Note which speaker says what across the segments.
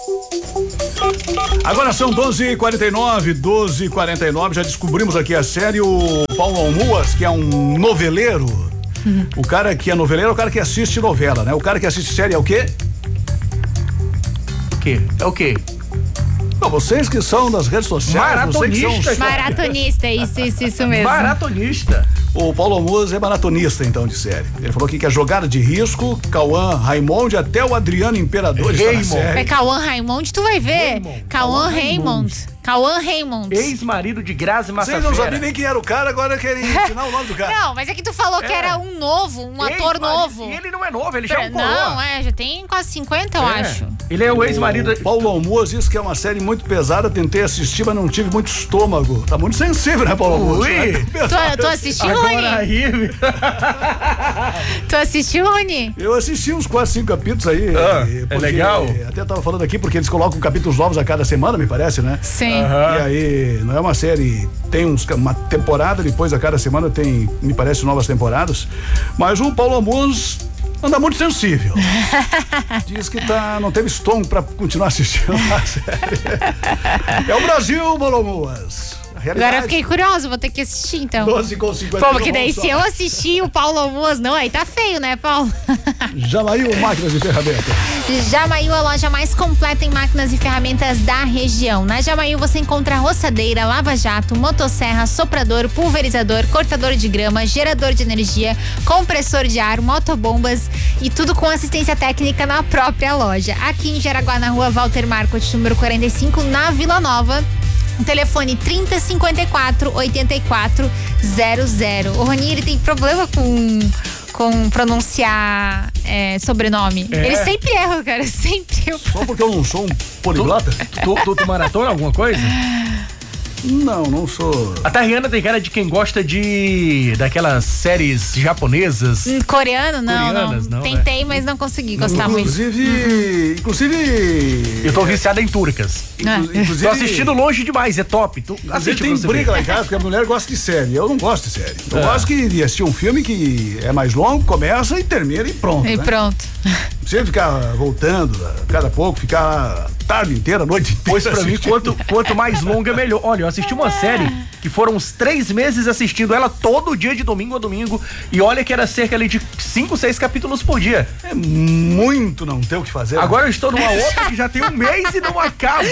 Speaker 1: Agora são 12h49, já descobrimos aqui a série o Paulo Almuas, que é um noveleiro. O cara que é noveleiro é o cara que assiste novela, né? O cara que assiste série é o quê?
Speaker 2: É o quê?
Speaker 1: Não, vocês que são das redes sociais.
Speaker 2: Maratonista.
Speaker 3: Maratonista, isso mesmo.
Speaker 2: Maratonista.
Speaker 1: O Paulo Almuas é maratonista, então, de série. Ele falou aqui que é Jogada de Risco, Cauã Raymond, até o Adriano Imperador está na série.
Speaker 3: É Cauã Raymond, tu vai ver. Cauã Raymond.
Speaker 2: Ex-marido de Grazi Massafera.
Speaker 1: Vocês não sabiam nem quem era o cara, agora querem ensinar o nome do cara.
Speaker 3: Não, mas é que tu falou que era um novo, um ator novo.
Speaker 2: E ele não é novo, ele já é um coroa.
Speaker 3: Não, já tem quase 50, eu acho.
Speaker 2: Ele é o ex-marido.
Speaker 1: Paulo Almuas disse que é uma série muito pesada, tentei assistir, mas não tive muito estômago. Tá muito sensível, né, Paulo Almuas?
Speaker 3: Tu assistiu, Rony? Tu assistiu, Rony?
Speaker 1: Eu assisti uns 4, 5 capítulos aí.
Speaker 2: É legal?
Speaker 1: Até tava falando aqui porque eles colocam capítulos novos a cada semana, me parece, né?
Speaker 3: Sim.
Speaker 1: E aí, não é uma série, tem uma temporada, depois a cada semana tem, me parece, novas temporadas. Mas o Paulo Almuas anda muito sensível. Diz que não teve estômago pra continuar assistindo a série. É o Brasil, Paulo Almuas.
Speaker 3: Agora eu fiquei curiosa, vou ter que assistir então.
Speaker 1: 12h50.
Speaker 3: Pô, porque daí se eu assistir o Paulo Almuas, não, aí tá feio, né, Paulo?
Speaker 1: Jamail Máquinas e Ferramentas.
Speaker 3: Jamail, a loja mais completa em máquinas e ferramentas da região. Na Jamail você encontra roçadeira, lava-jato, motosserra, soprador, pulverizador, cortador de grama, gerador de energia, compressor de ar, motobombas e tudo com assistência técnica na própria loja. Aqui em Jaraguá, na rua Walter Marcos, número 45, na Vila Nova. Telefone 3054-8400. O Rony, ele tem problema com pronunciar sobrenome. Ele sempre erra, cara, sempre.
Speaker 1: Só porque eu não sou um poliglota?
Speaker 2: Tu maratona alguma coisa?
Speaker 1: Não sou.
Speaker 2: A Tariana tem cara de quem gosta daquelas séries japonesas.
Speaker 3: Coreanas, não. Tentei, mas não consegui gostar muito.
Speaker 1: Inclusive.
Speaker 2: Eu tô viciada em turcas.
Speaker 1: Inclusive.
Speaker 2: Tô assistindo Longe Demais, é top.
Speaker 1: Tem briga lá em casa, porque a mulher gosta de série. Eu não gosto de série. Eu gosto de assistir um filme que é mais longo, começa e termina e pronto.
Speaker 3: Pronto.
Speaker 1: Não precisa ficar voltando a cada pouco, ficar a tarde inteira, a noite inteira.
Speaker 2: Pois pra mim, quanto mais longa, melhor. Olha, eu assisti uma série que foram uns 3 meses assistindo ela todo dia, de domingo a domingo, e olha que era cerca ali de 5, 6 capítulos por dia.
Speaker 1: É muito não ter o que fazer.
Speaker 2: Agora eu estou numa outra que já tem 1 mês e não acaba.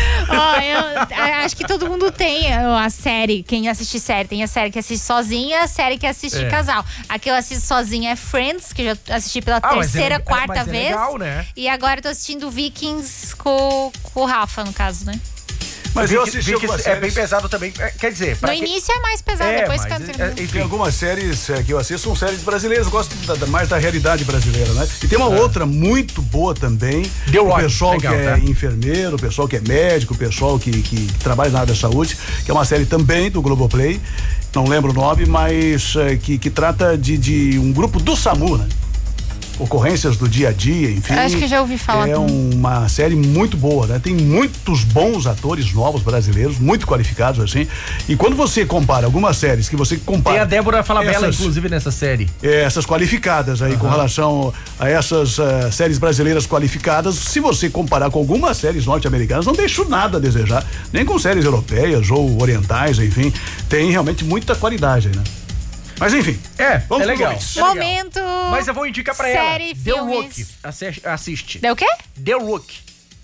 Speaker 3: Eu acho que todo mundo tem a série, quem assiste série, tem a série que assiste sozinha, a série que assiste casal. A que eu assisto sozinha é Friends, que eu já assisti pela terceira, quarta vez.
Speaker 2: Legal, né?
Speaker 3: E agora eu tô assistindo Vikings com o Rafa, no caso, né?
Speaker 1: Mas eu assisti algumas séries.
Speaker 2: É bem pesado também, quer dizer...
Speaker 3: No início é mais pesado, depois fica...
Speaker 1: Tem algumas séries que eu assisto, são séries brasileiras, eu gosto mais da realidade brasileira, né? E tem uma outra muito boa também, o pessoal legal, que é enfermeiro, o pessoal que é médico, o pessoal que trabalha na área da saúde, que é uma série também do Globoplay, não lembro o nome, mas que trata de um grupo do SAMU, né? Ocorrências do dia a dia, enfim.
Speaker 3: Acho que já ouvi falar.
Speaker 1: É uma série muito boa, né? Tem muitos bons atores novos brasileiros, muito qualificados, assim. E quando você compara algumas séries que você compara...
Speaker 2: Tem a Débora Falabella, inclusive, nessa série.
Speaker 1: Essas qualificadas aí, com relação a essas séries brasileiras qualificadas, se você comparar com algumas séries norte-americanas, não deixa nada a desejar. Nem com séries europeias ou orientais, enfim. Tem realmente muita qualidade aí, né? Mas enfim, vamos
Speaker 2: legal.
Speaker 3: Momento.
Speaker 2: Mas eu vou indicar pra
Speaker 3: série,
Speaker 2: ela.
Speaker 3: filmes.
Speaker 2: The Rook. Assiste.
Speaker 3: Deu o quê?
Speaker 2: The Rook.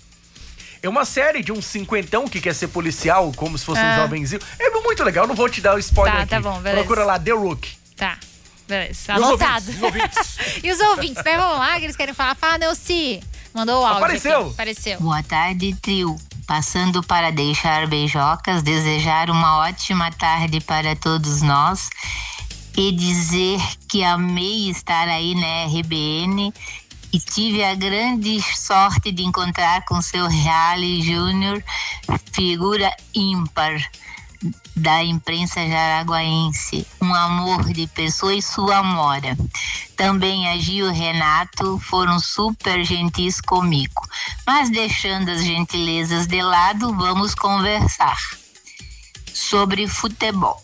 Speaker 2: É uma série de um cinquentão que quer ser policial, como se fosse um jovenzinho. É muito legal, não vou te dar o spoiler aqui.
Speaker 3: Tá bom, beleza.
Speaker 2: Procura lá, The Rook.
Speaker 3: Tá, beleza. Anotado. E os ouvintes, né? Vamos lá, que eles querem falar. Fala, Neuci. Mandou o áudio. Apareceu.
Speaker 4: Boa tarde, trio. Passando para deixar beijocas, desejar uma ótima tarde para todos nós e dizer que amei estar aí na RBN e tive a grande sorte de encontrar com seu Reale Júnior, figura ímpar da imprensa jaraguaense, um amor de pessoa e sua amora. Também a Gil e o Renato foram super gentis comigo. Mas deixando as gentilezas de lado, vamos conversar sobre futebol.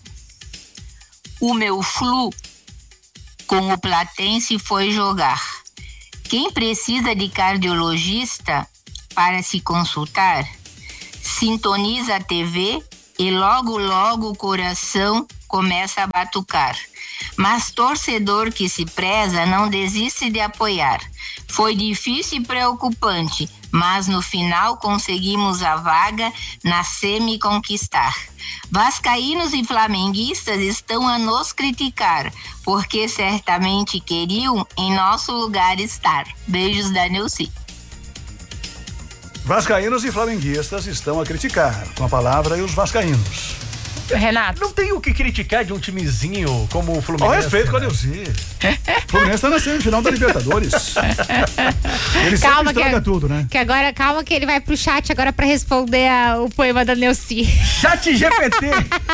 Speaker 4: O meu Flu com o Platense foi jogar. Quem precisa de cardiologista para se consultar? Sintoniza a TV e logo o coração começa a batucar. Mas torcedor que se preza não desiste de apoiar. Foi difícil e preocupante, mas no final conseguimos a vaga na semi conquistar. Vascaínos e flamenguistas estão a nos criticar, porque certamente queriam em nosso lugar estar. Beijos da Neuci.
Speaker 1: Vascaínos e flamenguistas estão a criticar. Com a palavra, e os vascaínos.
Speaker 3: Renato.
Speaker 2: Não tem o que criticar de um timezinho como o Fluminense.
Speaker 1: Ao respeito com a Neuci. O Fluminense tá na semifinal da Libertadores. Ele
Speaker 3: calma
Speaker 1: sempre estraga tudo, né?
Speaker 3: Que agora, calma que ele vai pro chat agora pra responder o poema da Neuci.
Speaker 2: Chat GPT.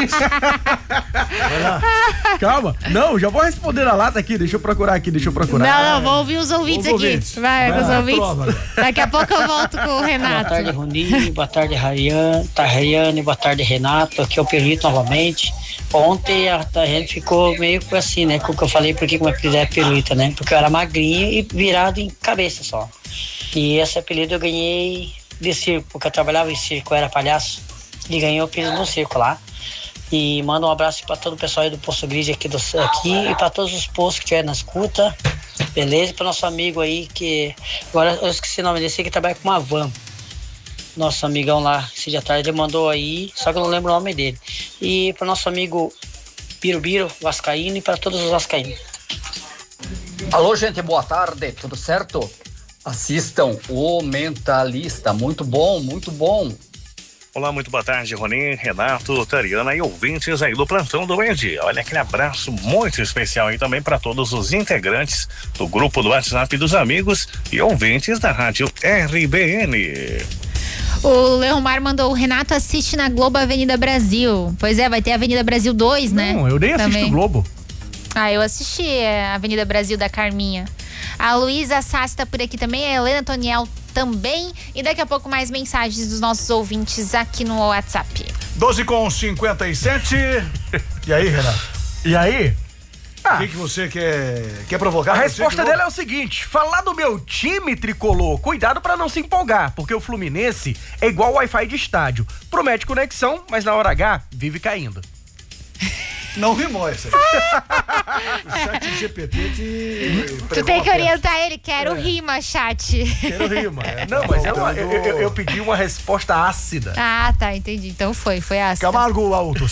Speaker 2: Calma. Não, já vou responder na lata aqui. Deixa eu procurar.
Speaker 3: Não, vou ouvir os ouvintes aqui. Vai com os ouvintes. Prova. Daqui a pouco eu volto com o Renato.
Speaker 5: Boa tarde, Roni. Boa tarde, Rayane. Boa tarde, Renato. Aqui é o Perito novamente. Ontem a gente ficou meio assim, né? Com o que eu falei, porque como é pirulita, né? Porque eu era magrinho e virado em cabeça só. E esse apelido eu ganhei de circo, porque eu trabalhava em circo, eu era palhaço. E ganhei o apelido no circo lá. E mando um abraço para todo o pessoal aí do Posto Grid aqui e para todos os postos que tiver na escuta. Beleza? E para nosso amigo aí que... Agora eu esqueci o nome desse que trabalha com uma van. Nosso amigão lá, esse dia tarde, ele mandou aí, só que eu não lembro o nome dele. E para nosso amigo Birubiru, vascaíno, e para todos os vascaínos.
Speaker 6: Alô, gente, boa tarde, tudo certo? Assistam O Mentalista, muito bom, muito bom.
Speaker 7: Olá, muito boa tarde, Rony, Renato, Tariana e ouvintes aí do Plantão do Meio-Dia. Olha, aquele abraço muito especial aí também para todos os integrantes do grupo do WhatsApp dos amigos e ouvintes da rádio RBN.
Speaker 3: O Leomar mandou: o Renato assiste na Globo Avenida Brasil. Pois é, vai ter Avenida Brasil 2, né?
Speaker 2: Não, eu nem assisto o Globo.
Speaker 3: Eu assisti a Avenida Brasil da Carminha. A Luísa Sassi tá por aqui também, a Helena Toniel também. E daqui a pouco mais mensagens dos nossos ouvintes aqui no WhatsApp.
Speaker 1: 12h57. E aí, Renato?
Speaker 2: E aí?
Speaker 1: O que você quer provocar?
Speaker 2: A resposta dela é o seguinte: falar do meu time tricolor, cuidado pra não se empolgar, porque o Fluminense é igual Wi-Fi de estádio. Promete conexão, mas na hora H vive caindo.
Speaker 1: Não rimou essa aí. O chat GPT
Speaker 3: Tu tem que orientar ele, quero rima, chat.
Speaker 2: Quero rima. Não, mas eu pedi uma resposta ácida.
Speaker 3: Ah, tá, entendi. Então foi ácida.
Speaker 1: Camargo Auto.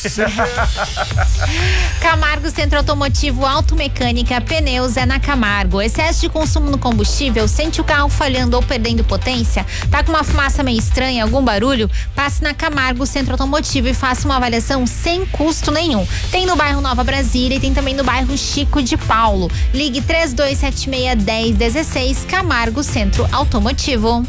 Speaker 3: Camargo Centro Automotivo, Automecânica, Pneus é na Camargo. Excesso de consumo no combustível, sente o carro falhando ou perdendo potência? Tá com uma fumaça meio estranha, algum barulho? Passe na Camargo Centro Automotivo e faça uma avaliação sem custo nenhum. Tem no bairro Nova Brasília e tem também no bairro Chico de Paulo. Ligue 3276-1016, Camargo Centro Automotivo.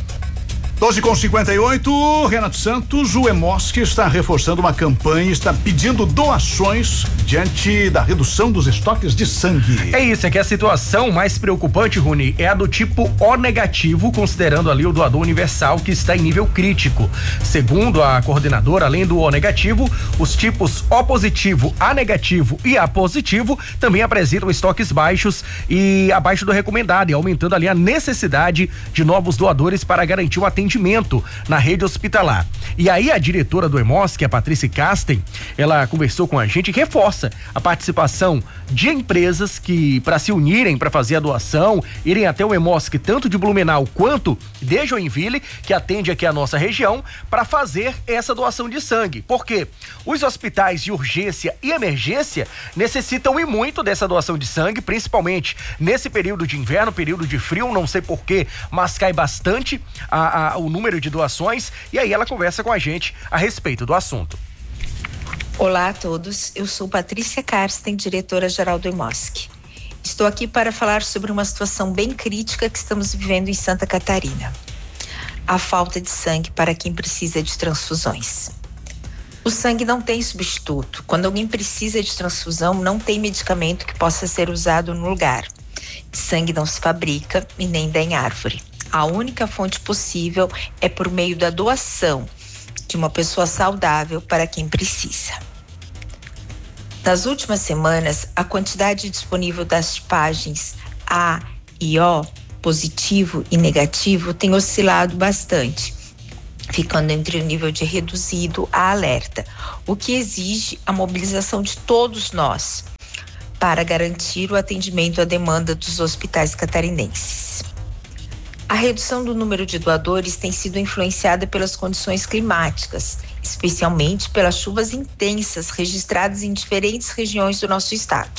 Speaker 1: 12h58, Renato Santos, o EMOSC está reforçando uma campanha, está pedindo doações diante da redução dos estoques de sangue.
Speaker 2: É isso, é que a situação mais preocupante, Rony, é a do tipo O negativo, considerando ali o doador universal que está em nível crítico. Segundo a coordenadora, além do O negativo, os tipos O positivo, A negativo e A positivo também apresentam estoques baixos e abaixo do recomendado, e aumentando ali a necessidade de novos doadores para garantir o atendimento na rede hospitalar. E aí a diretora do EMOSC, a Patrícia Casten, ela conversou com a gente e reforça a participação de empresas que, para se unirem para fazer a doação, irem até o EMOSC tanto de Blumenau quanto de Joinville, que atende aqui a nossa região, para fazer essa doação de sangue. Porque os hospitais de urgência e emergência necessitam e muito dessa doação de sangue, principalmente nesse período de inverno, período de frio, não sei porquê, mas cai bastante o número de doações, e aí ela conversa com a gente a respeito do assunto.
Speaker 8: Olá a todos, eu sou Patrícia Karsten, diretora-geral do EMOSC. Estou aqui para falar sobre uma situação bem crítica que estamos vivendo em Santa Catarina. A falta de sangue para quem precisa de transfusões. O sangue não tem substituto. Quando alguém precisa de transfusão, não tem medicamento que possa ser usado no lugar. Sangue não se fabrica e nem dá em árvore. A única fonte possível é por meio da doação de uma pessoa saudável para quem precisa. Nas últimas semanas, a quantidade disponível das tipagens A e O, positivo e negativo, tem oscilado bastante. ficando entre o nível de reduzido a alerta, o que exige a mobilização de todos nós para garantir o atendimento à demanda dos hospitais catarinenses. A redução do número de doadores tem sido influenciada pelas condições climáticas, especialmente pelas chuvas intensas registradas em diferentes regiões do nosso estado.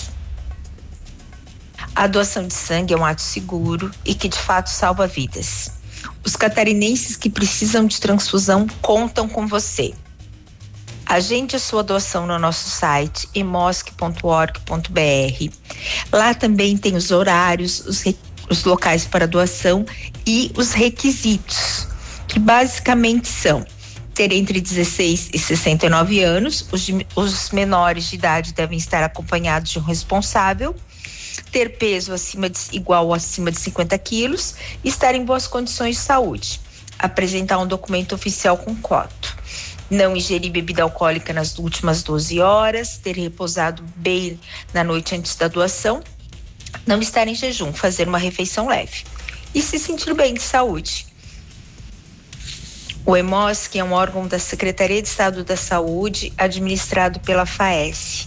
Speaker 8: A doação de sangue é um ato seguro e que de fato salva vidas. Os catarinenses que precisam de transfusão contam com você. Agende a sua doação no nosso site emosc.org.br. Lá também tem os horários, os locais para doação e os requisitos, que basicamente são ter entre 16 e 69 anos, os menores de idade devem estar acompanhados de um responsável, ter peso igual ou acima de 50 quilos e estar em boas condições de saúde, apresentar um documento oficial com coto, não ingerir bebida alcoólica nas últimas 12 horas, ter repousado bem na noite antes da doação, não estar em jejum, fazer uma refeição leve e se sentir bem de saúde. O EMOSC é um órgão da Secretaria de Estado da Saúde, administrado pela FAES.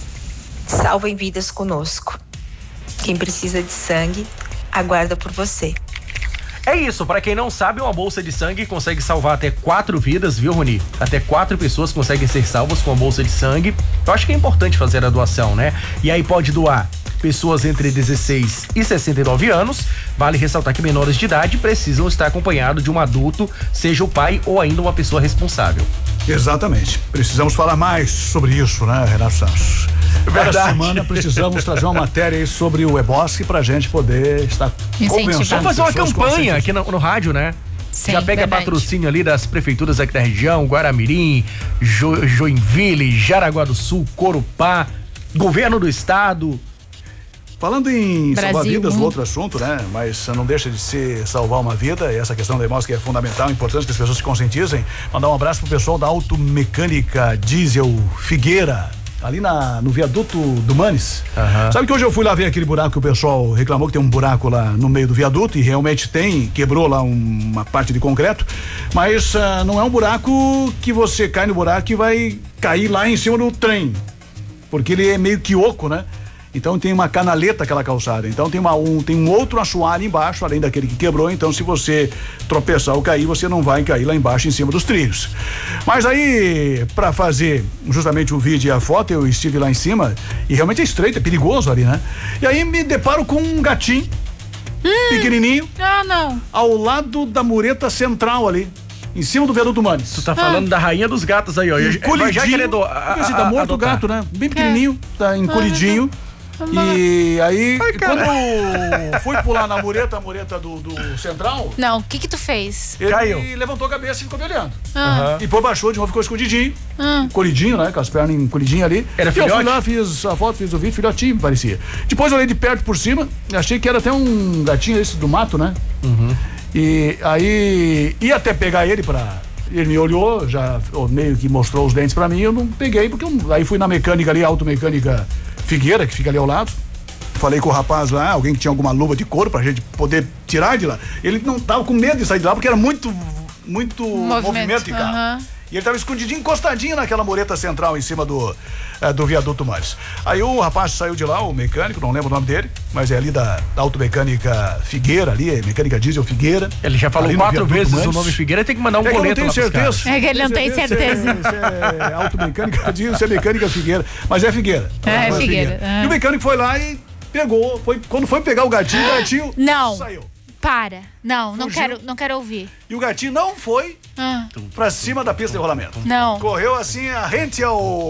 Speaker 8: Salvem vidas conosco. Quem precisa de sangue, aguarda por você.
Speaker 2: É isso, para quem não sabe, uma bolsa de sangue consegue salvar até 4 vidas, viu, Rony? Até 4 pessoas conseguem ser salvas com a bolsa de sangue. Eu acho que é importante fazer a doação, né? E aí pode doar pessoas entre 16 e 69 anos. Vale ressaltar que menores de idade precisam estar acompanhados de um adulto, seja o pai ou ainda uma pessoa responsável.
Speaker 1: Exatamente. Precisamos falar mais sobre isso, né, Renato Santos? Cada semana precisamos trazer uma matéria aí sobre o EMOSC pra gente poder estar conversando.
Speaker 2: Vamos fazer uma campanha aqui no rádio, né?
Speaker 3: Sim,
Speaker 2: já pega
Speaker 3: verdade.
Speaker 2: Patrocínio ali das prefeituras aqui da região, Guaramirim, Joinville, Jaraguá do Sul, Corupá, governo do estado.
Speaker 1: Falando em
Speaker 3: Brasil,
Speaker 1: salvar vidas, outro assunto, né? Mas não deixa de ser salvar uma vida, e essa questão da EMOSC é fundamental, importante que as pessoas se conscientizem. Mandar um abraço pro pessoal da Automecânica Diesel Figueira, ali no viaduto do Manes. Sabe que hoje eu fui lá ver aquele buraco que o pessoal reclamou que tem um buraco lá no meio do viaduto, e realmente tem, quebrou lá uma parte de concreto, mas não é um buraco que você cai no buraco e vai cair lá em cima do trem, porque ele é meio que oco, né? Então tem uma canaleta aquela calçada, então tem um outro assoalho embaixo, além daquele que quebrou, então se você tropeçar ou cair, você não vai cair lá embaixo em cima dos trilhos. Mas aí, pra fazer justamente o vídeo e a foto, eu estive lá em cima e realmente é estreito, é perigoso ali, né? E aí me deparo com um gatinho, pequenininho, ao lado da mureta central ali, em cima do viaduto Manes.
Speaker 2: Tu tá falando da rainha dos gatos aí, ó.
Speaker 1: Encolhidinho, tá morto o gato, né? Bem pequenininho, tá encolhidinho. E aí, quando fui pular na mureta, a mureta do central...
Speaker 3: Não, o que tu fez?
Speaker 1: Ele
Speaker 2: Caiu.
Speaker 1: levantou a cabeça e ficou me olhando. E depois baixou de novo, ficou escondidinho. Encolhidinho, né? Com as pernas encolhidinhas ali.
Speaker 2: Era
Speaker 1: filhote? Eu fui lá, fiz a foto, fiz o vídeo, filhotinho, parecia. Depois eu olhei de perto por cima, achei que era até um gatinho esse do mato, né? E aí, ia até pegar ele ele me olhou, já meio que mostrou os dentes pra mim, eu não peguei, porque aí fui na mecânica ali, Automecânica Figueira, que fica ali ao lado. Falei com o rapaz lá, alguém que tinha alguma luva de couro pra gente poder tirar de lá. Ele não tava com medo de sair de lá, porque era muito movimento de carro. E ele tava escondidinho, encostadinho naquela mureta central em cima do viaduto Mares. Aí o rapaz saiu de lá, o mecânico, não lembro o nome dele, mas é ali da Automecânica Figueira, ali, é Mecânica Diesel Figueira.
Speaker 2: Ele já falou 4 vezes o nome Figueira, tem que mandar um boleto lá pros caras.
Speaker 3: É que ele não tem certeza.
Speaker 1: É Automecânica Diesel, isso é Mecânica Figueira. Mas é Figueira.
Speaker 3: É Figueira.
Speaker 1: E o mecânico foi lá e pegou, quando foi pegar o gatinho saiu.
Speaker 3: Para. Não quero ouvir.
Speaker 1: E o gatinho não foi pra cima da pista de rolamento.
Speaker 3: Não.
Speaker 1: Correu assim, rente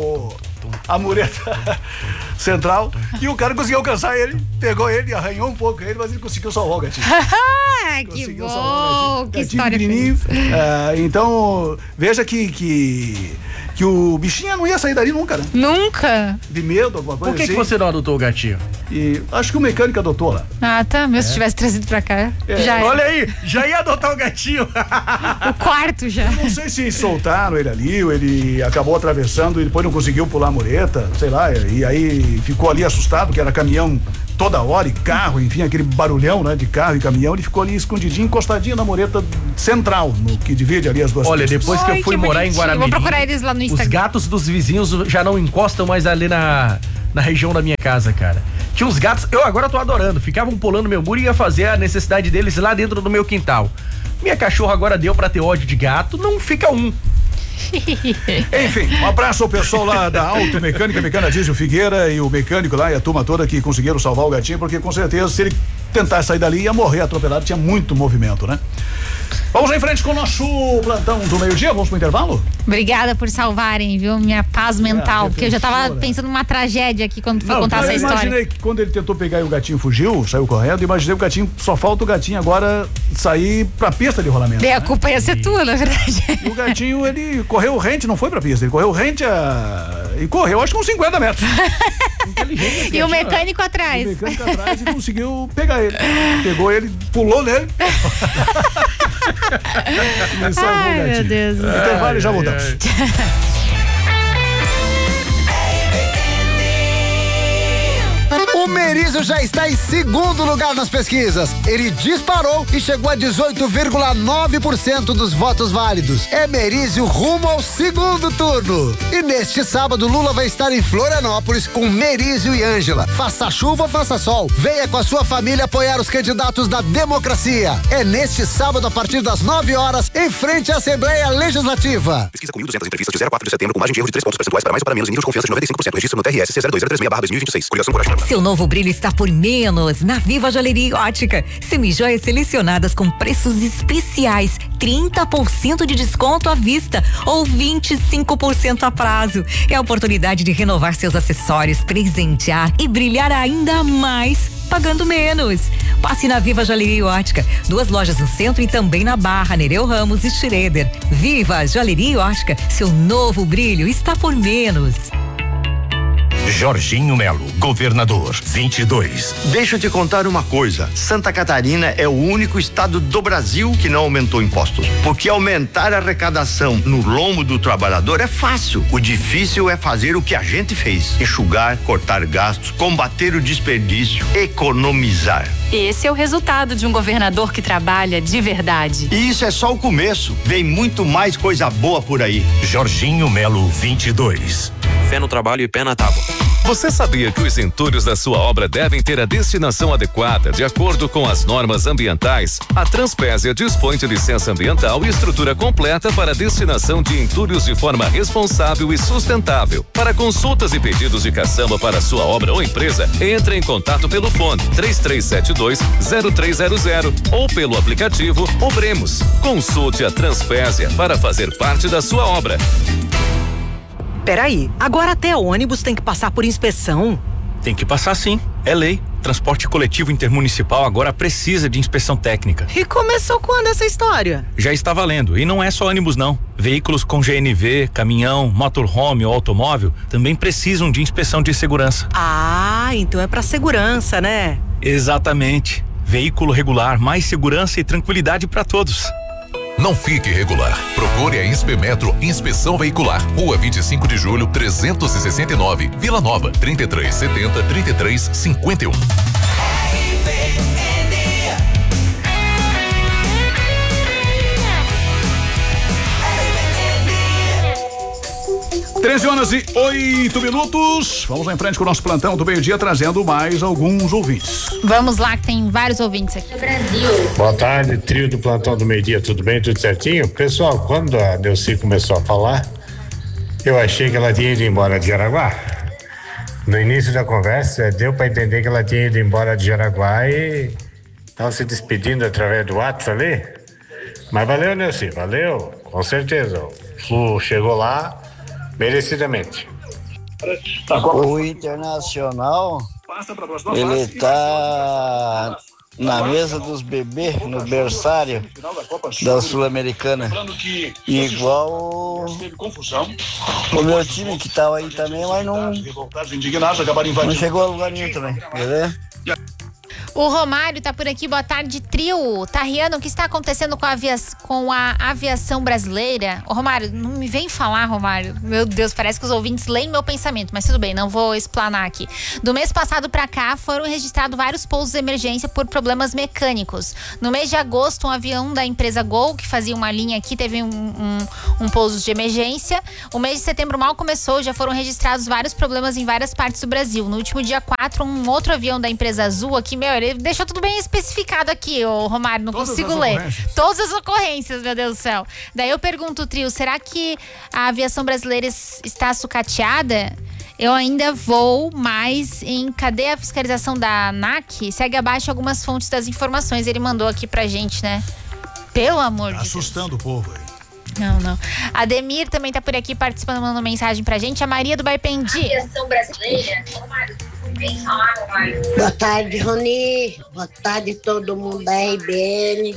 Speaker 1: a mureta central, e o cara conseguiu alcançar ele, pegou ele, arranhou um pouco ele, mas ele conseguiu salvar o gatinho.
Speaker 3: Que bom, que história
Speaker 1: pequenininho. Então, veja que o bichinho não ia sair dali nunca, né?
Speaker 3: Nunca.
Speaker 1: De medo, alguma coisa
Speaker 2: Por que
Speaker 1: assim.
Speaker 2: você não adotou o gatinho?
Speaker 1: E acho que o mecânico adotou lá.
Speaker 3: Tá. Se tivesse trazido pra cá, já
Speaker 2: Olha aí, já ia adotar o gatinho.
Speaker 3: o quarto já.
Speaker 1: Não sei se soltaram ele ali, ou ele acabou atravessando e depois não conseguiu pular a mureta, sei lá, e aí ele ficou ali assustado, que era caminhão toda hora e carro, enfim, aquele barulhão, né, de carro e caminhão. Ele ficou ali escondidinho, encostadinho na mureta central, no que divide ali as duas
Speaker 2: Olha,
Speaker 1: pistas.
Speaker 2: depois que eu fui morar em Guaramirim,
Speaker 3: vou procurar eles lá no Instagram.
Speaker 2: Os gatos dos vizinhos já não encostam mais ali na região da minha casa, cara. Tinha uns gatos, eu agora tô adorando, ficavam pulando meu muro e ia fazer a necessidade deles lá dentro do meu quintal. Minha cachorra agora deu pra ter ódio de gato, não fica um.
Speaker 1: Enfim, um abraço ao pessoal lá da Automecânica, Mecânica Diesel Figueira e o mecânico lá e a turma toda que conseguiram salvar o gatinho, porque com certeza se ele tentar sair dali ia morrer atropelado, tinha muito movimento, né? Vamos em frente com o nosso plantão do meio-dia, vamos pro intervalo?
Speaker 3: Obrigada por salvarem, viu? Minha paz mental, porque eu já tava pensando numa tragédia aqui quando fui contar essa história. Eu imaginei
Speaker 1: que quando ele tentou pegar e o gatinho fugiu, saiu correndo, imaginei o gatinho, só falta o gatinho agora sair pra pista de rolamento.
Speaker 3: A culpa ia ser tua, na verdade.
Speaker 1: E o gatinho, ele correu rente, não foi pra pista, ele correu rente e correu, acho que uns 50 metros.
Speaker 3: E o mecânico atrás.
Speaker 1: O mecânico atrás e conseguiu pegar ele. Pegou ele, pulou nele.
Speaker 3: Ai, meu Deus.
Speaker 1: Intervalo e já voltamos.
Speaker 9: O Merizio já está em segundo lugar nas pesquisas. Ele disparou e chegou a 18,9% dos votos válidos. É Merizio rumo ao segundo turno. E neste sábado, Lula vai estar em Florianópolis com Merizio e Ângela. Faça chuva, faça sol. Venha com a sua família apoiar os candidatos da democracia. É neste sábado, a partir das 9 horas, em frente à Assembleia Legislativa.
Speaker 10: Pesquisa com 1.200 entrevistas de 0 a 4 de setembro, com margem de erro de 3 pontos percentuais para mais ou para menos e nível de confiança de 95%. Registro no TRS C0236/2026. Coligação por Acho.
Speaker 11: Seu novo brilho está por menos na Viva Joalheria e Ótica. Semijoias selecionadas com preços especiais, 30% de desconto à vista ou 25% a prazo. É a oportunidade de renovar seus acessórios, presentear e brilhar ainda mais, pagando menos. Passe na Viva Joalheria e Ótica. 2 lojas no centro e também na Barra, Nereu Ramos e Schroeder. Viva Joalheria e Ótica. Seu novo brilho está por menos.
Speaker 12: Jorginho Melo, governador, 22.
Speaker 13: Deixa eu te contar uma coisa. Santa Catarina é o único estado do Brasil que não aumentou impostos. Porque aumentar a arrecadação no lombo do trabalhador é fácil. O difícil é fazer o que a gente fez: enxugar, cortar gastos, combater o desperdício, economizar.
Speaker 14: Esse é o resultado de um governador que trabalha de verdade.
Speaker 13: E isso é só o começo. Vem muito mais coisa boa por aí.
Speaker 12: Jorginho Melo, 22.
Speaker 15: Fé no trabalho e pé na tábua.
Speaker 16: Você sabia que os entulhos da sua obra devem ter a destinação adequada de acordo com as normas ambientais? A Transpésia dispõe de licença ambiental e estrutura completa para a destinação de entulhos de forma responsável e sustentável. Para consultas e pedidos de caçamba para a sua obra ou empresa, entre em contato pelo fone 3372-0300 ou pelo aplicativo Obremos. Consulte a Transpésia para fazer parte da sua obra.
Speaker 17: Peraí, agora até ônibus tem que passar por inspeção?
Speaker 15: Tem que passar sim, é lei. Transporte coletivo intermunicipal agora precisa de inspeção técnica.
Speaker 17: E começou quando essa história?
Speaker 15: Já está valendo, e não é só ônibus não. Veículos com GNV, caminhão, motorhome ou automóvel também precisam de inspeção de segurança.
Speaker 17: Ah, então é pra segurança, né?
Speaker 15: Exatamente. Veículo regular, mais segurança e tranquilidade para todos.
Speaker 16: Não fique irregular. Procure a Inspemetro Inspeção Veicular. Rua 25 de Julho, 369, Vila Nova, 3370-3351.
Speaker 1: 13h08. Vamos em frente com o nosso plantão do meio-dia, trazendo mais alguns ouvintes.
Speaker 3: Vamos lá, que tem vários ouvintes aqui. Brasil.
Speaker 18: Boa tarde, trio do plantão do meio-dia, tudo bem? Tudo certinho? Pessoal, quando a Neuci começou a falar, eu achei que ela tinha ido embora de Jaraguá. No início da conversa, deu para entender que ela tinha ido embora de Jaraguá e estão se despedindo através do WhatsApp ali. Mas valeu, Neuci, valeu, com certeza. O Flu chegou lá merecidamente.
Speaker 19: O Internacional, ele tá na mesa dos bebês, no berçário da Sul-Americana. Igual o meu time que tava aí também, mas não chegou a lugar nenhum também, beleza?
Speaker 3: O Romário tá por aqui, boa tarde, trio. trio Tarriano, o que está acontecendo com a aviação brasileira? Ô, Romário, não me vem falar, Romário. Meu Deus, parece que os ouvintes leem meu pensamento, mas tudo bem, não vou explanar aqui. Do mês passado para cá, foram registrados vários pousos de emergência por problemas mecânicos. No mês de agosto, um avião da empresa Gol, que fazia uma linha aqui, teve um pouso de emergência. O mês de setembro mal começou, já foram registrados vários problemas em várias partes do Brasil. No último dia 4, um outro avião da empresa Azul aqui, ele deixou tudo bem especificado aqui, ô Romário, não consigo ler. Todas as ocorrências, meu Deus do céu. Daí eu pergunto, trio, será que a aviação brasileira está sucateada? Eu ainda vou mais em... Cadê a fiscalização da ANAC? Segue abaixo algumas fontes das informações. Ele mandou aqui pra gente, né? Pelo amor de Deus.
Speaker 1: Assustando o povo aí.
Speaker 3: Não. A Ademir também tá por aqui participando, mandando mensagem pra gente. A Maria do Baipendi.
Speaker 20: Aviação brasileira. Boa tarde, Rony. Boa tarde, todo mundo da RBN.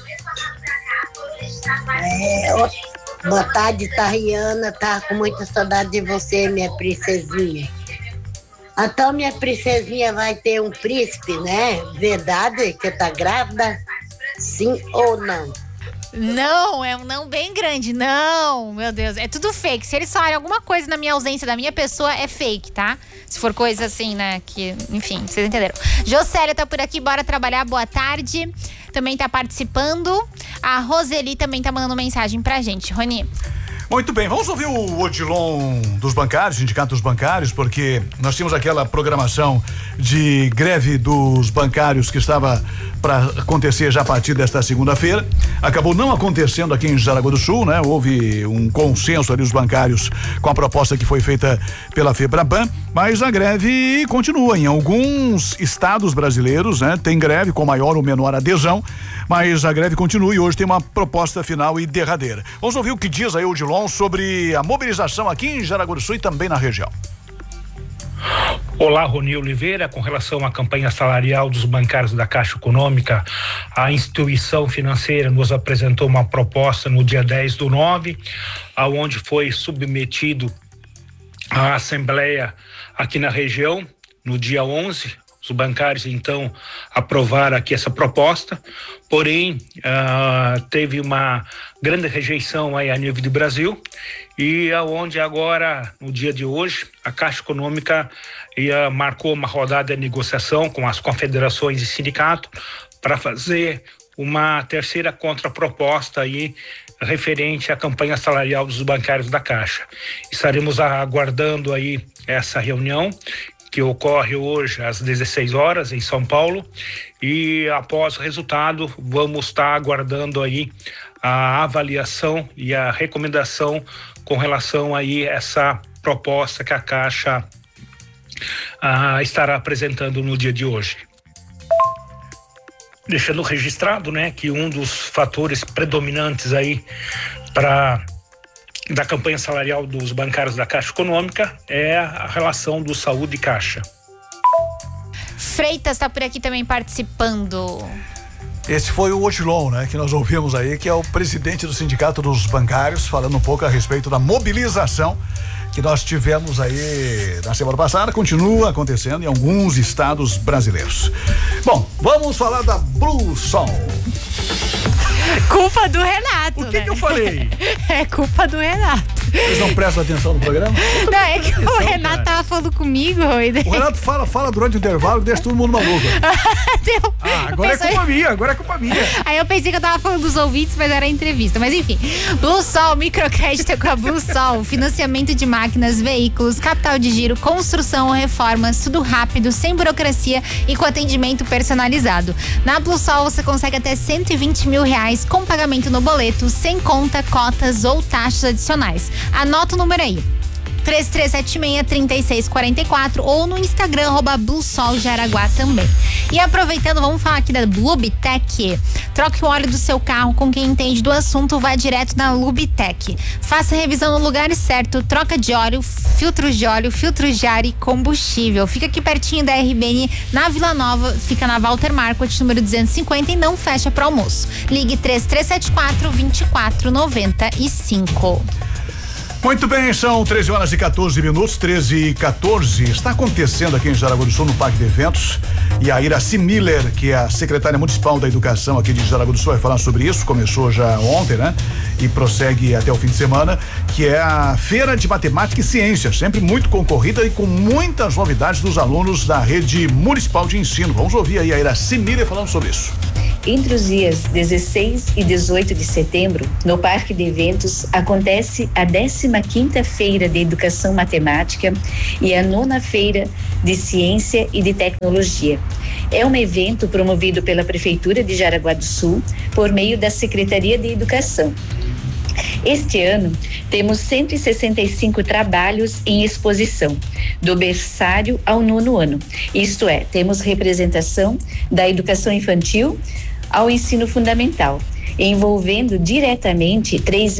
Speaker 20: Boa tarde, Tarriana. Tá com muita saudade de você, minha princesinha. Então, minha princesinha vai ter um príncipe, né? Verdade que tá grávida? Sim ou não?
Speaker 3: Não, é um não bem grande. Não, meu Deus, é tudo fake. Se eles falarem alguma coisa na minha ausência da minha pessoa, é fake, tá? Se for coisa assim, né, que, enfim, vocês entenderam. Jocélia tá por aqui, bora trabalhar, boa tarde. Também tá participando. A Roseli também tá mandando mensagem pra gente. Rony.
Speaker 1: Muito bem, vamos ouvir o Odilon dos bancários, Sindicato dos Bancários, porque nós tínhamos aquela programação de greve dos bancários que estava para acontecer já a partir desta segunda-feira. Acabou não acontecendo aqui em Jaraguá do Sul, né? Houve um consenso ali dos bancários com a proposta que foi feita pela FEBRABAN, mas a greve continua em alguns estados brasileiros, né? Tem greve com maior ou menor adesão, mas a greve continua e hoje tem uma proposta final e derradeira. Vamos ouvir o que diz aí o Odilon sobre a mobilização aqui em Jaraguá do Sul e também na região.
Speaker 21: Olá, Rony Oliveira. Com relação à campanha salarial dos bancários da Caixa Econômica, a instituição financeira nos apresentou uma proposta no dia 10/9, aonde foi submetido à Assembleia aqui na região no dia 11. Os bancários, então, aprovaram aqui essa proposta, porém, teve uma grande rejeição aí a nível do Brasil, e aonde agora, no dia de hoje, a Caixa Econômica marcou uma rodada de negociação com as confederações e sindicatos para fazer uma terceira contraproposta aí referente à campanha salarial dos bancários da Caixa. Estaremos aguardando aí essa reunião, que ocorre hoje às 16 horas em São Paulo, e após o resultado vamos estar aguardando aí a avaliação e a recomendação com relação aí a essa proposta que a Caixa estará apresentando no dia de hoje. Deixando registrado, né, que um dos fatores predominantes aí da campanha salarial dos bancários da Caixa Econômica é a relação do saúde e caixa.
Speaker 3: Freitas está por aqui também participando.
Speaker 1: Esse foi o Odilon, né, que nós ouvimos aí, que é o presidente do Sindicato dos Bancários, falando um pouco a respeito da mobilização que nós tivemos aí na semana passada, continua acontecendo em alguns estados brasileiros. Bom, vamos falar da Blue Sol.
Speaker 3: Culpa do Renato.
Speaker 1: O que eu falei?
Speaker 3: É culpa do Renato.
Speaker 1: Vocês não prestam atenção no programa?
Speaker 3: Não, é que o Renato tava falando comigo.
Speaker 1: O Renato fala durante o intervalo e deixa todo mundo maluco. Agora é culpa minha.
Speaker 3: Aí eu pensei que eu tava falando dos ouvintes, mas era entrevista. Mas enfim, Blue Sol, microcrédito com a Blue Sol, financiamento de máquinas, veículos, capital de giro, construção ou reformas, tudo rápido, sem burocracia e com atendimento personalizado. Na Blue Sol você consegue até R$120 mil com pagamento no boleto, sem conta, cotas ou taxas adicionais. Anota o número aí. 3376-3644 ou no Instagram @BlueSolJaraguá também. E aproveitando, vamos falar aqui da Lubitec. Troque o óleo do seu carro com quem entende do assunto, vá direto na Lubitec. Faça a revisão no lugar certo, troca de óleo, filtros de ar e combustível. Fica aqui pertinho da RBN, na Vila Nova, fica na Walter Marquardt, número 250 e não fecha para almoço. Ligue 3374-2495.
Speaker 1: Muito bem, são 13h14, 13h14. Está acontecendo aqui em Jaraguá do Sul, no Parque de Eventos. E a Iraci Miller, que é a secretária municipal da Educação aqui de Jaraguá do Sul, vai falar sobre isso. Começou já ontem, né? E prossegue até o fim de semana, que é a Feira de Matemática e Ciências, sempre muito concorrida e com muitas novidades dos alunos da rede municipal de ensino. Vamos ouvir aí a Iraci Miller falando sobre isso.
Speaker 4: Entre os dias 16 e 18 de setembro, no Parque de Eventos, acontece a 15ª Feira de Educação Matemática e a 9ª Feira de Ciência e de Tecnologia. É um evento promovido pela Prefeitura de Jaraguá do Sul por meio da Secretaria de Educação. Este ano, temos 165 trabalhos em exposição, do berçário ao 9º ano. Isto é, temos representação da educação infantil ao ensino fundamental, envolvendo diretamente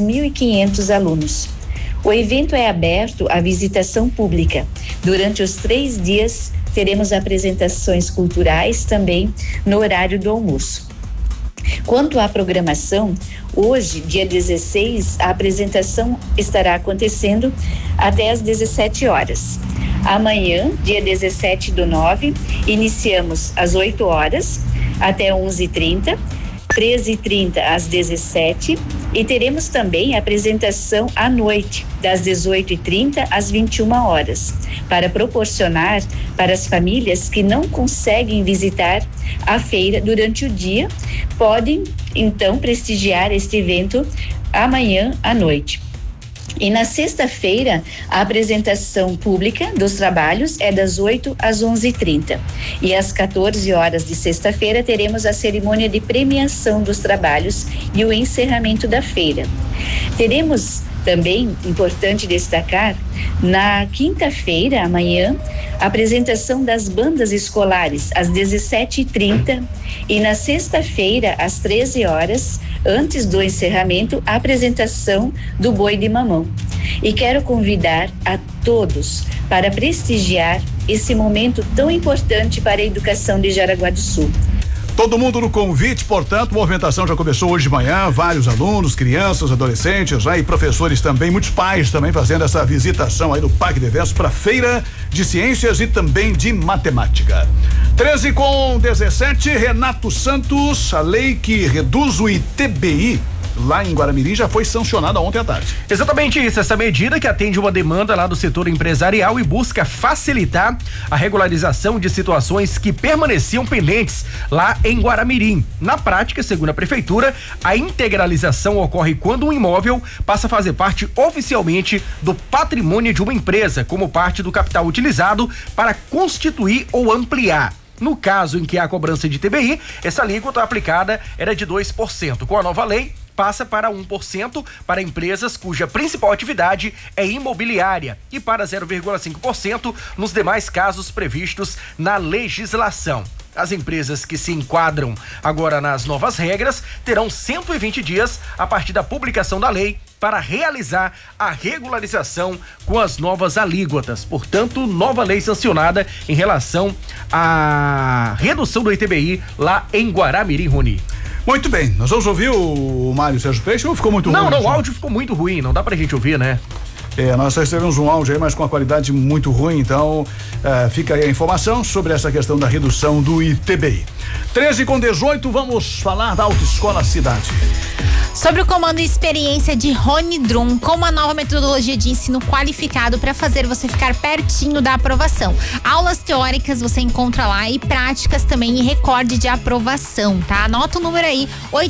Speaker 4: 3.500 alunos. O evento é aberto à visitação pública. Durante os 3 dias, teremos apresentações culturais também no horário do almoço. Quanto à programação, hoje, dia 16, a apresentação estará acontecendo até às 17 horas. Amanhã, dia 17/9, iniciamos às 8 horas até 11h30, 13h30 às 17h e teremos também a apresentação à noite, das 18h30 às 21 horas, para proporcionar para as famílias que não conseguem visitar a feira durante o dia, podem então prestigiar este evento amanhã à noite. E na sexta-feira, a apresentação pública dos trabalhos é das 8 às 11h30. E às 14 horas de sexta-feira, teremos a cerimônia de premiação dos trabalhos e o encerramento da feira. Teremos também, importante destacar, na quinta-feira, amanhã, a apresentação das bandas escolares às 17h30 e na sexta-feira, às 13 horas, antes do encerramento, a apresentação do boi de mamão. E quero convidar a todos para prestigiar esse momento tão importante para a educação de Jaraguá do Sul.
Speaker 1: Todo mundo no convite, portanto, a movimentação já começou hoje de manhã, vários alunos, crianças, adolescentes, e professores também, muitos pais também fazendo essa visitação aí do Parque de Eventos para a Feira de Ciências e também de Matemática. 13h17, Renato Santos, a lei que reduz o ITBI lá em Guaramirim já foi sancionada ontem à tarde.
Speaker 2: Exatamente isso, essa medida que atende uma demanda lá do setor empresarial e busca facilitar a regularização de situações que permaneciam pendentes lá em Guaramirim. Na prática, segundo a prefeitura, a integralização ocorre quando um imóvel passa a fazer parte oficialmente do patrimônio de uma empresa, como parte do capital utilizado para constituir ou ampliar. No caso em que há cobrança de ITBI, essa alíquota aplicada era de 2%. Com a nova lei, passa para 1% para empresas cuja principal atividade é imobiliária e para 0,5% nos demais casos previstos na legislação. As empresas que se enquadram agora nas novas regras terão 120 dias a partir da publicação da lei para realizar a regularização com as novas alíquotas. Portanto, nova lei sancionada em relação à redução do ITBI lá em Guaramirim, Rony.
Speaker 1: Muito bem, nós vamos ouvir o Mário Sérgio Peixe ou ficou muito ruim?
Speaker 2: Não, o áudio ficou muito ruim, não dá pra gente ouvir, né?
Speaker 1: Nós recebemos um áudio aí, mas com a qualidade muito ruim, então fica aí a informação sobre essa questão da redução do ITBI. 13h18, vamos falar da Autoescola Cidade.
Speaker 3: Sobre o comando e experiência de Rony Drum, com uma nova metodologia de ensino qualificado para fazer você ficar pertinho da aprovação. Aulas teóricas você encontra lá e práticas também em recorde de aprovação, tá? Anota o número aí,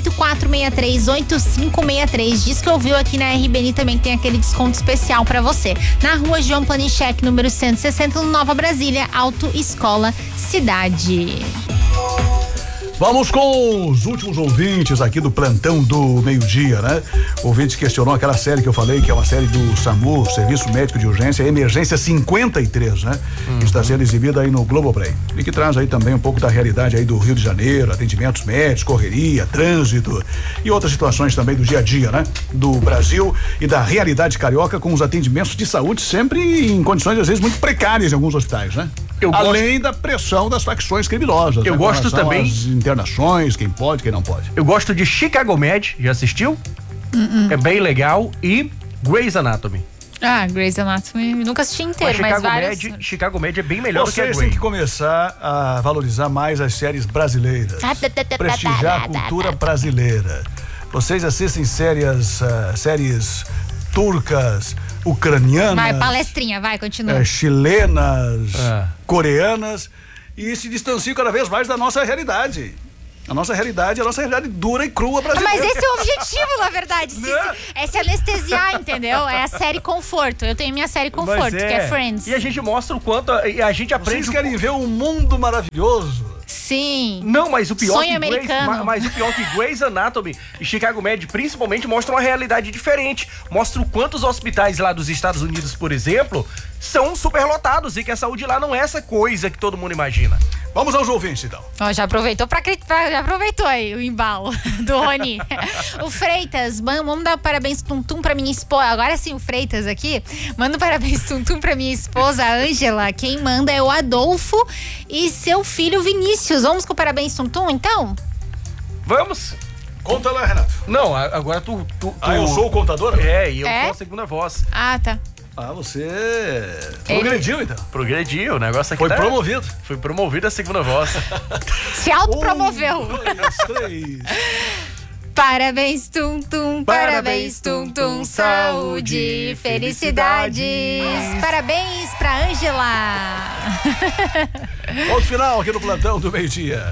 Speaker 3: 8463-8563. Diz que ouviu aqui na RBN também que tem aquele desconto especial para você. Na rua João Planichek, número 160, no Nova Brasília, Autoescola Cidade.
Speaker 1: Vamos com os últimos ouvintes aqui do plantão do meio-dia, né? O ouvinte questionou aquela série que eu falei, que é uma série do SAMU, Serviço Médico de Urgência, Emergência 53, né? Que está sendo exibida aí no Globoplay. E que traz aí também um pouco da realidade aí do Rio de Janeiro, atendimentos médicos, correria, trânsito e outras situações também do dia a dia, né? Do Brasil e da realidade carioca com os atendimentos de saúde sempre em condições às vezes muito precárias em alguns hospitais, né? Além da pressão das facções criminosas.
Speaker 2: Eu gosto também.
Speaker 1: Internações, quem pode, quem não pode.
Speaker 2: Eu gosto de Chicago Med, já assistiu? É bem legal. E Grey's Anatomy.
Speaker 3: Grey's Anatomy, nunca assisti inteiro, mas vários...
Speaker 2: Chicago Med é bem melhor que a Grey.
Speaker 1: Vocês têm que começar a valorizar mais as séries brasileiras. Prestigiar a cultura brasileira. Vocês assistem séries turcas, ucranianas...
Speaker 3: Vai, palestrinha, vai, continua.
Speaker 1: Chilenas, coreanas, e se distanciam cada vez mais da nossa realidade. A nossa realidade dura e crua brasileira.
Speaker 3: Mas esse é o objetivo, na verdade. É se anestesiar, entendeu? É a série conforto. Eu tenho minha série conforto, que é Friends.
Speaker 2: E a gente mostra o quanto a gente aprende.
Speaker 1: Vocês querem ver um mundo maravilhoso?
Speaker 3: Sim.
Speaker 2: Não, mas o pior
Speaker 3: Sonho americano.
Speaker 2: Mas o pior que Grey's Anatomy e Chicago Med principalmente mostram uma realidade diferente. Mostra o quanto os hospitais lá dos Estados Unidos, por exemplo, são superlotados e que a saúde lá não é essa coisa que todo mundo imagina.
Speaker 1: Vamos aos ouvintes, então.
Speaker 3: Já aproveitou já aproveitou aí o embalo do Rony. O Freitas, vamos dar parabéns tum-tum pra minha esposa. Agora sim, o Freitas aqui. Manda parabéns tum-tum pra minha esposa, Ângela. Quem manda é o Adolfo e seu filho Vinícius. Vamos com parabéns tum-tum, então?
Speaker 2: Vamos.
Speaker 1: Conta lá, Renato.
Speaker 2: Não, agora tu...
Speaker 1: eu sou o contador?
Speaker 2: E eu sou a segunda voz.
Speaker 3: Tá.
Speaker 1: Você progrediu, então.
Speaker 2: Progrediu, o negócio aqui
Speaker 1: foi promovido.
Speaker 2: Foi promovido a segunda voz.
Speaker 3: Se autopromoveu.
Speaker 1: 1, 2, 3.
Speaker 3: Parabéns, tum-tum, parabéns, tum-tum, saúde, felicidades. Parabéns pra Ângela.
Speaker 1: Ponto final aqui no Plantão do Meio-Dia.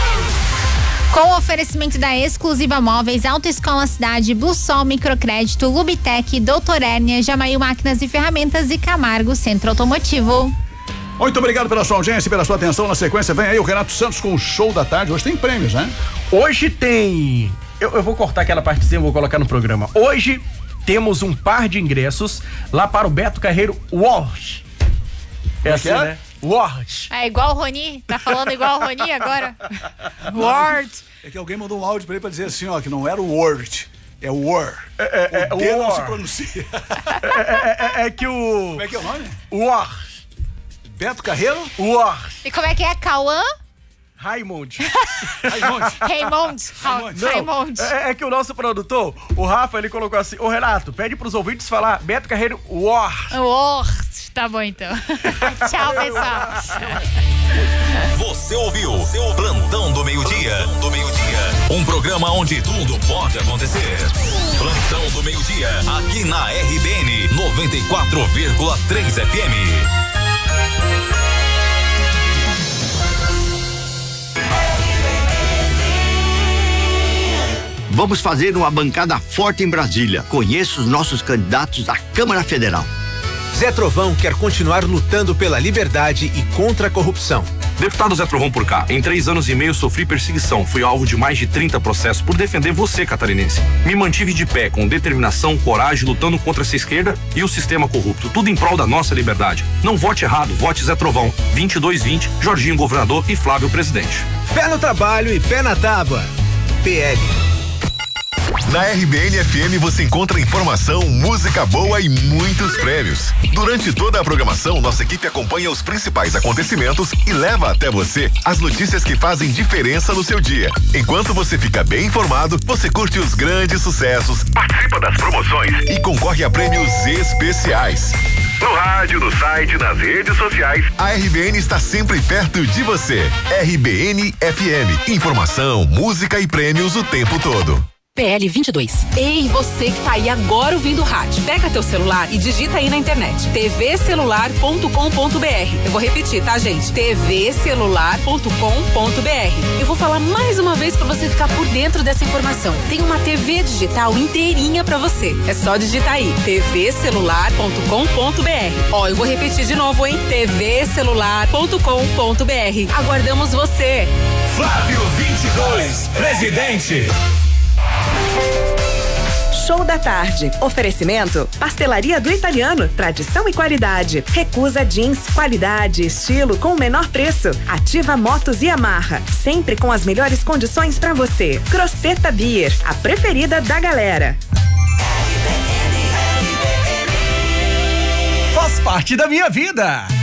Speaker 3: Com o oferecimento da Exclusiva Móveis, Autoescola Cidade, Bussol Microcrédito, Lubitec, Doutor Hérnia, Jamail Máquinas e Ferramentas e Camargo Centro Automotivo.
Speaker 1: Muito obrigado pela sua audiência e pela sua atenção. Na sequência vem aí o Renato Santos com o Show da Tarde. Hoje tem prêmios, né?
Speaker 2: Hoje tem... Eu vou cortar aquela partezinha e vou colocar no programa. Hoje temos um par de ingressos lá para o Beto Carreiro World. É assim, né? Word.
Speaker 3: É igual o Rony, tá falando igual o Rony agora? Word.
Speaker 1: É que alguém mandou um áudio pra ele pra dizer assim, ó, que não era o Word, é o War.
Speaker 2: O
Speaker 1: D não
Speaker 2: War.
Speaker 1: se pronuncia.
Speaker 2: É que o...
Speaker 1: Como é que é o nome?
Speaker 2: War.
Speaker 1: Beto Carreiro?
Speaker 2: War.
Speaker 3: E como é que é? Cauã?
Speaker 2: Raimond.
Speaker 3: Raimond.
Speaker 2: É que o nosso produtor, o Rafa, ele colocou assim, ô Renato, pede pros ouvintes falar Beto Carreiro War.
Speaker 3: Tá bom então. Tchau, pessoal.
Speaker 12: Você ouviu Plantão do Meio-Dia. Um programa onde tudo pode acontecer. Plantão do Meio-Dia, aqui na RBN 94,3 FM.
Speaker 13: Vamos fazer uma bancada forte em Brasília. Conheça os nossos candidatos à Câmara Federal.
Speaker 5: Zé Trovão quer continuar lutando pela liberdade e contra a corrupção.
Speaker 22: Deputado Zé Trovão por cá, em 3 anos e meio sofri perseguição, fui alvo de mais de 30 processos por defender você, catarinense. Me mantive de pé, com determinação, coragem, lutando contra essa esquerda e o sistema corrupto, tudo em prol da nossa liberdade. Não vote errado, vote Zé Trovão, 2220, Jorginho governador e Flávio presidente.
Speaker 5: Fé no trabalho e pé na tábua. PL.
Speaker 23: Na RBN FM você encontra informação, música boa e muitos prêmios. Durante toda a programação, nossa equipe acompanha os principais acontecimentos e leva até você as notícias que fazem diferença no seu dia. Enquanto você fica bem informado, você curte os grandes sucessos, participa das promoções e concorre a prêmios especiais. No rádio, no site, nas redes sociais, a RBN está sempre perto de você. RBN FM. Informação, música e prêmios o tempo todo.
Speaker 24: PL 22. Ei, você que tá aí agora ouvindo o rádio. Pega teu celular e digita aí na internet. tvcelular.com.br. Eu vou repetir, tá, gente? tvcelular.com.br. Eu vou falar mais uma vez pra você ficar por dentro dessa informação. Tem uma TV digital inteirinha pra você. É só digitar aí. tvcelular.com.br. Ó, eu vou repetir de novo, hein? tvcelular.com.br. Aguardamos você.
Speaker 12: Flávio 22, presidente.
Speaker 25: Show da tarde. Oferecimento: Pastelaria do Italiano, tradição e qualidade. Recusa Jeans, qualidade e estilo com o menor preço. Ativa Motos e Amarra, sempre com as melhores condições para você. Croceta Beer, a preferida da galera.
Speaker 2: Faz parte da minha vida.